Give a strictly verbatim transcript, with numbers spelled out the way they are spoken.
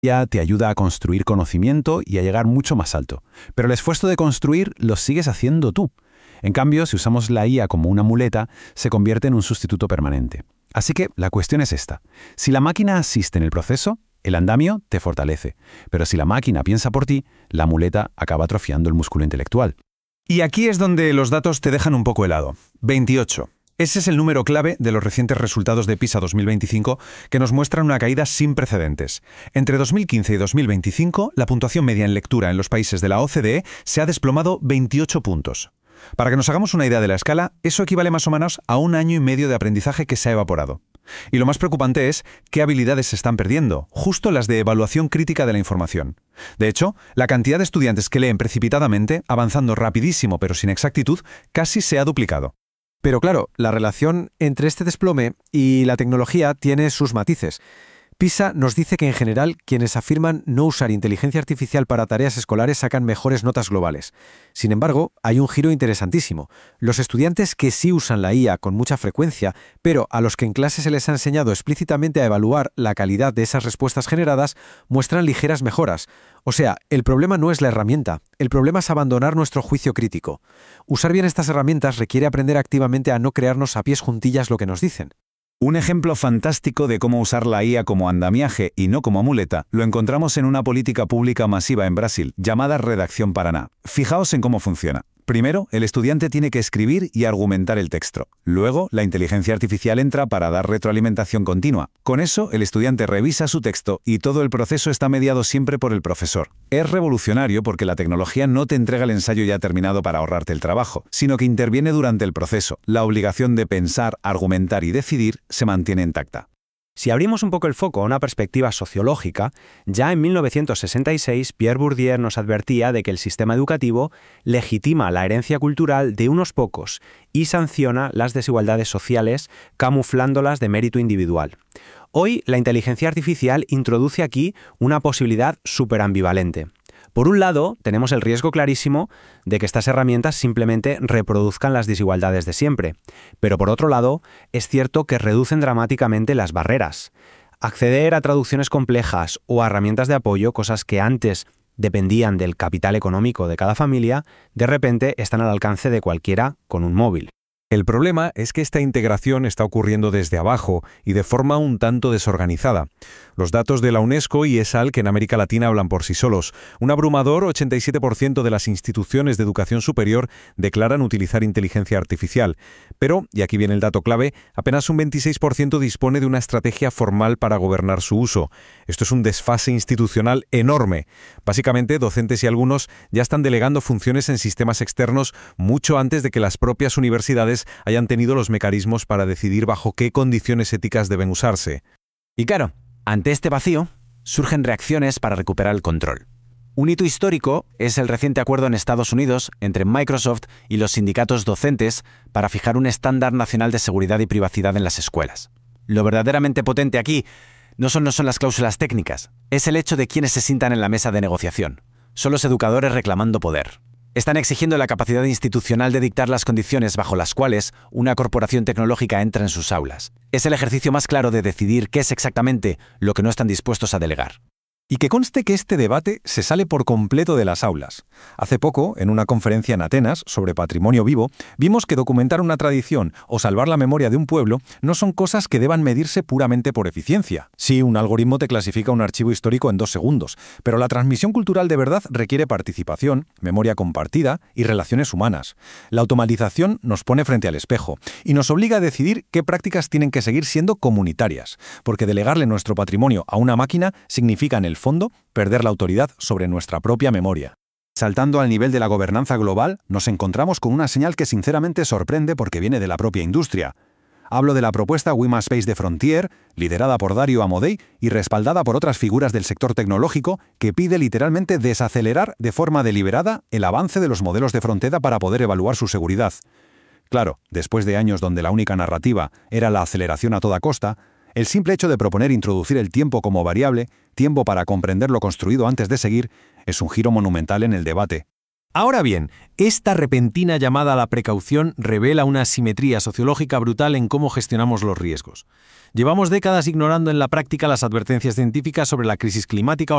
Ya te ayuda a construir conocimiento y a llegar mucho más alto. Pero el esfuerzo de construir lo sigues haciendo tú. En cambio, si usamos la I A como una muleta, se convierte en un sustituto permanente. Así que la cuestión es esta. Si la máquina asiste en el proceso, el andamio te fortalece. Pero si la máquina piensa por ti, la muleta acaba atrofiando el músculo intelectual. Y aquí es donde los datos te dejan un poco helado. veintiocho. Ese es el número clave de los recientes resultados de PISA dos mil veinticinco que nos muestran una caída sin precedentes. Entre dos mil quince y dos mil veinticinco, la puntuación media en lectura en los países de la O C D E se ha desplomado veintiocho puntos. Para que nos hagamos una idea de la escala, eso equivale más o menos a un año y medio de aprendizaje que se ha evaporado. Y lo más preocupante es qué habilidades se están perdiendo, justo las de evaluación crítica de la información. De hecho, la cantidad de estudiantes que leen precipitadamente, avanzando rapidísimo pero sin exactitud, casi se ha duplicado. Pero claro, la relación entre este desplome y la tecnología tiene sus matices. PISA nos dice que en general quienes afirman no usar inteligencia artificial para tareas escolares sacan mejores notas globales. Sin embargo, hay un giro interesantísimo. Los estudiantes que sí usan la I A con mucha frecuencia, pero a los que en clase se les ha enseñado explícitamente a evaluar la calidad de esas respuestas generadas, muestran ligeras mejoras. O sea, el problema no es la herramienta, el problema es abandonar nuestro juicio crítico. Usar bien estas herramientas requiere aprender activamente a no crearnos a pies juntillas lo que nos dicen. Un ejemplo fantástico de cómo usar la I A como andamiaje y no como muleta lo encontramos en una política pública masiva en Brasil, llamada Redacción Paraná. Fijaos en cómo funciona. Primero, el estudiante tiene que escribir y argumentar el texto. Luego, la inteligencia artificial entra para dar retroalimentación continua. Con eso, el estudiante revisa su texto y todo el proceso está mediado siempre por el profesor. Es revolucionario porque la tecnología no te entrega el ensayo ya terminado para ahorrarte el trabajo, sino que interviene durante el proceso. La obligación de pensar, argumentar y decidir se mantiene intacta. Si abrimos un poco el foco a una perspectiva sociológica, ya en mil novecientos sesenta y seis Pierre Bourdieu nos advertía de que el sistema educativo legitima la herencia cultural de unos pocos y sanciona las desigualdades sociales, camuflándolas de mérito individual. Hoy, la inteligencia artificial introduce aquí una posibilidad superambivalente. Por un lado, tenemos el riesgo clarísimo de que estas herramientas simplemente reproduzcan las desigualdades de siempre. Pero por otro lado, es cierto que reducen dramáticamente las barreras. Acceder a traducciones complejas o a herramientas de apoyo, cosas que antes dependían del capital económico de cada familia, de repente están al alcance de cualquiera con un móvil. El problema es que esta integración está ocurriendo desde abajo y de forma un tanto desorganizada. Los datos de la UNESCO y ESAL que en América Latina hablan por sí solos. Un abrumador ochenta y siete por ciento de las instituciones de educación superior declaran utilizar inteligencia artificial. Pero, y aquí viene el dato clave, apenas un veintiséis por ciento dispone de una estrategia formal para gobernar su uso. Esto es un desfase institucional enorme. Básicamente, docentes y algunos ya están delegando funciones en sistemas externos mucho antes de que las propias universidades hayan tenido los mecanismos para decidir bajo qué condiciones éticas deben usarse. Y claro, ante este vacío, surgen reacciones para recuperar el control. Un hito histórico es el reciente acuerdo en Estados Unidos entre Microsoft y los sindicatos docentes para fijar un estándar nacional de seguridad y privacidad en las escuelas. Lo verdaderamente potente aquí no son, no son las cláusulas técnicas, es el hecho de quienes se sientan en la mesa de negociación. Son los educadores reclamando poder. Están exigiendo la capacidad institucional de dictar las condiciones bajo las cuales una corporación tecnológica entra en sus aulas. Es el ejercicio más claro de decidir qué es exactamente lo que no están dispuestos a delegar. Y que conste que este debate se sale por completo de las aulas. Hace poco, en una conferencia en Atenas sobre patrimonio vivo, vimos que documentar una tradición o salvar la memoria de un pueblo no son cosas que deban medirse puramente por eficiencia. Sí, un algoritmo te clasifica un archivo histórico en dos segundos, pero la transmisión cultural de verdad requiere participación, memoria compartida y relaciones humanas. La automatización nos pone frente al espejo y nos obliga a decidir qué prácticas tienen que seguir siendo comunitarias, porque delegarle nuestro patrimonio a una máquina significa en el fondo, perder la autoridad sobre nuestra propia memoria. Saltando al nivel de la gobernanza global, nos encontramos con una señal que sinceramente sorprende porque viene de la propia industria. Hablo de la propuesta We Must Space de Frontier, liderada por Dario Amodei y respaldada por otras figuras del sector tecnológico, que pide literalmente desacelerar de forma deliberada el avance de los modelos de frontera para poder evaluar su seguridad. Claro, después de años donde la única narrativa era la aceleración a toda costa, el simple hecho de proponer introducir el tiempo como variable, tiempo para comprender lo construido antes de seguir, es un giro monumental en el debate. Ahora bien, esta repentina llamada a la precaución revela una asimetría sociológica brutal en cómo gestionamos los riesgos. Llevamos décadas ignorando en la práctica las advertencias científicas sobre la crisis climática o